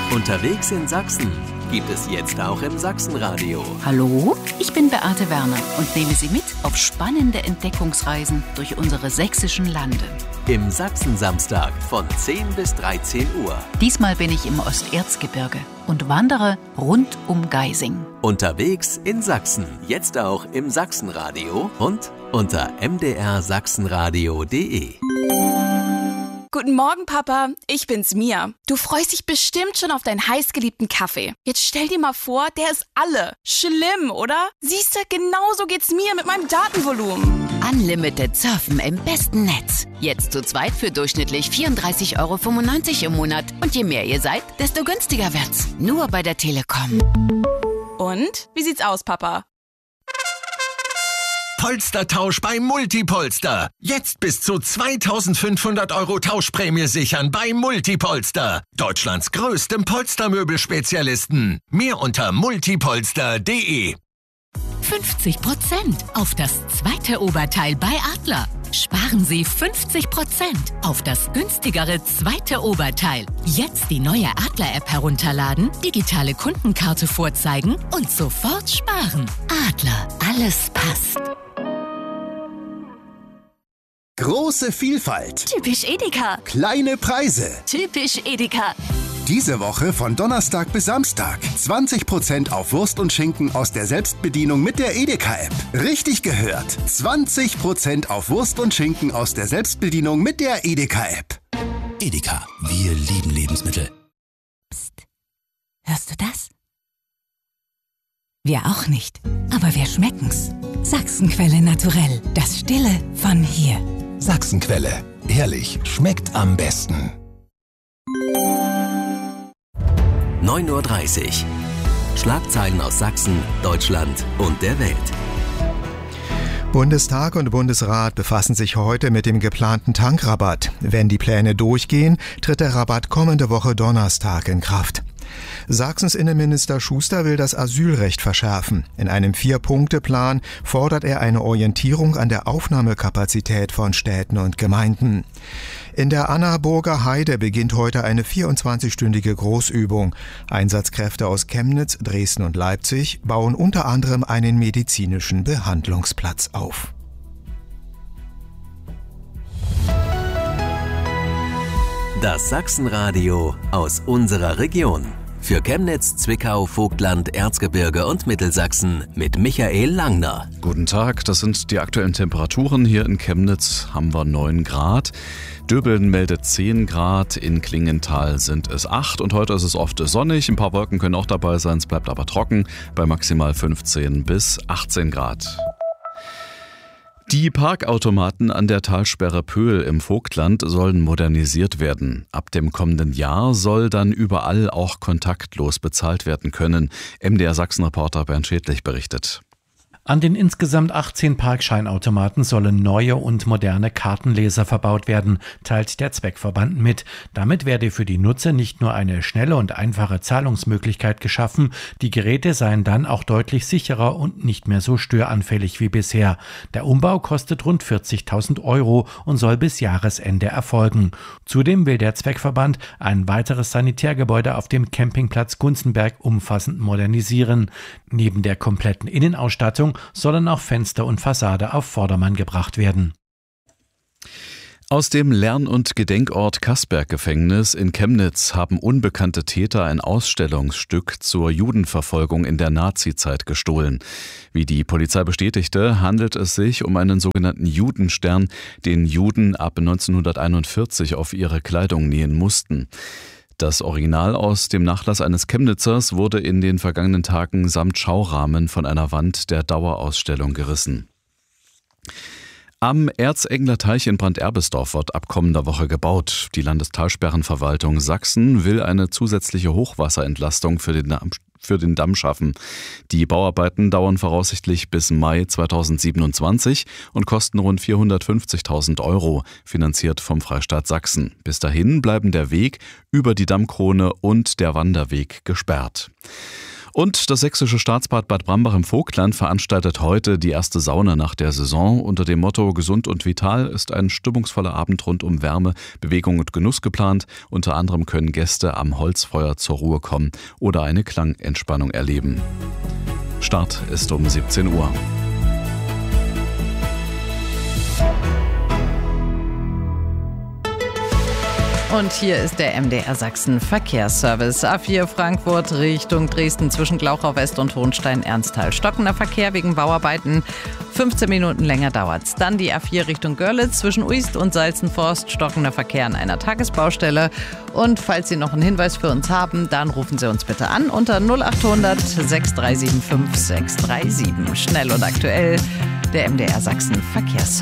Unterwegs in Sachsen gibt es jetzt auch im Sachsenradio. Hallo, ich bin Beate Werner und nehme Sie mit auf spannende Entdeckungsreisen durch unsere sächsischen Lande. Im Sachsen-Samstag von 10 bis 13 Uhr. Diesmal bin ich im Osterzgebirge und wandere rund um Geising. Unterwegs in Sachsen, jetzt auch im Sachsenradio und unter mdrsachsenradio.de. Guten Morgen, Papa. Ich bin's, Mia. Du freust dich bestimmt schon auf deinen heißgeliebten Kaffee. Jetzt stell dir mal vor, der ist alle. Schlimm, oder? Siehst du, genauso geht's mir mit meinem Datenvolumen. Unlimited Surfen im besten Netz. Jetzt zu zweit für durchschnittlich 34,95 € im Monat. Und je mehr ihr seid, desto günstiger wird's. Nur bei der Telekom. Und? Wie sieht's aus, Papa? Polstertausch bei Multipolster. Jetzt bis zu 2.500 € Tauschprämie sichern bei Multipolster. Deutschlands größtem Polstermöbelspezialisten. Mehr unter multipolster.de. 50% auf das zweite Oberteil bei Adler. Sparen Sie 50% auf das günstigere zweite Oberteil. Jetzt die neue Adler-App herunterladen, digitale Kundenkarte vorzeigen und sofort sparen. Adler, alles passt. Große Vielfalt. Typisch Edeka. Kleine Preise. Typisch Edeka. Diese Woche von Donnerstag bis Samstag. 20% auf Wurst und Schinken aus der Selbstbedienung mit der Edeka-App. Richtig gehört. 20% auf Wurst und Schinken aus der Selbstbedienung mit der Edeka-App. Edeka, wir lieben Lebensmittel. Psst. Hörst du das? Wir auch nicht. Aber wir schmecken's. Sachsenquelle naturell. Das Stille von hier. Sachsenquelle. Ehrlich, schmeckt am besten. 9:30 Uhr. Schlagzeilen aus Sachsen, Deutschland und der Welt. Bundestag und Bundesrat befassen sich heute mit dem geplanten Tankrabatt. Wenn die Pläne durchgehen, tritt der Rabatt kommende Woche Donnerstag in Kraft. Sachsens Innenminister Schuster will das Asylrecht verschärfen. In einem 4-Punkte-Plan fordert er eine Orientierung an der Aufnahmekapazität von Städten und Gemeinden. In der Annaburger Heide beginnt heute eine 24-stündige Großübung. Einsatzkräfte aus Chemnitz, Dresden und Leipzig bauen unter anderem einen medizinischen Behandlungsplatz auf. Das Sachsenradio aus unserer Region. Für Chemnitz, Zwickau, Vogtland, Erzgebirge und Mittelsachsen mit Michael Langner. Guten Tag, das sind die aktuellen Temperaturen. Hier in Chemnitz haben wir 9 Grad. Döbeln meldet 10 Grad, in Klingenthal sind es 8 und heute ist es oft sonnig. Ein paar Wolken können auch dabei sein, es bleibt aber trocken bei maximal 15 bis 18 Grad. Die Parkautomaten an der Talsperre Pöhl im Vogtland sollen modernisiert werden. Ab dem kommenden Jahr soll dann überall auch kontaktlos bezahlt werden können. MDR Sachsen-Reporter Bernd Schädlich berichtet. An den insgesamt 18 Parkscheinautomaten sollen neue und moderne Kartenleser verbaut werden, teilt der Zweckverband mit. Damit werde für die Nutzer nicht nur eine schnelle und einfache Zahlungsmöglichkeit geschaffen, die Geräte seien dann auch deutlich sicherer und nicht mehr so störanfällig wie bisher. Der Umbau kostet rund 40.000 € und soll bis Jahresende erfolgen. Zudem will der Zweckverband ein weiteres Sanitärgebäude auf dem Campingplatz Gunzenberg umfassend modernisieren. Neben der kompletten Innenausstattung sollen auch Fenster und Fassade auf Vordermann gebracht werden. Aus dem Lern- und Gedenkort Kasberg-Gefängnis in Chemnitz haben unbekannte Täter ein Ausstellungsstück zur Judenverfolgung in der Nazizeit gestohlen. Wie die Polizei bestätigte, handelt es sich um einen sogenannten Judenstern, den Juden ab 1941 auf ihre Kleidung nähen mussten. Das Original aus dem Nachlass eines Chemnitzers wurde in den vergangenen Tagen samt Schaurahmen von einer Wand der Dauerausstellung gerissen. Am Erzengler Teich in Branderbesdorf wird ab kommender Woche gebaut. Die Landestalsperrenverwaltung Sachsen will eine zusätzliche Hochwasserentlastung für den Damm schaffen. Die Bauarbeiten dauern voraussichtlich bis Mai 2027 und kosten rund 450.000 €, finanziert vom Freistaat Sachsen. Bis dahin bleiben der Weg über die Dammkrone und der Wanderweg gesperrt. Und das sächsische Staatsbad Bad Brambach im Vogtland veranstaltet heute die erste Sauna nach der Saison. Unter dem Motto Gesund und Vital ist ein stimmungsvoller Abend rund um Wärme, Bewegung und Genuss geplant. Unter anderem können Gäste am Holzfeuer zur Ruhe kommen oder eine Klangentspannung erleben. Start ist um 17 Uhr. Und hier ist der MDR Sachsen Verkehrsservice. A4 Frankfurt Richtung Dresden zwischen Glauchau West und Hohenstein-Ernsthal. Stockender Verkehr wegen Bauarbeiten. 15 Minuten länger dauert's. Dann die A4 Richtung Görlitz zwischen Uist und Salzenforst. Stockender Verkehr an einer Tagesbaustelle. Und falls Sie noch einen Hinweis für uns haben, dann rufen Sie uns bitte an unter 0800 6375 637. Schnell und aktuell, der MDR Sachsen Verkehrsservice.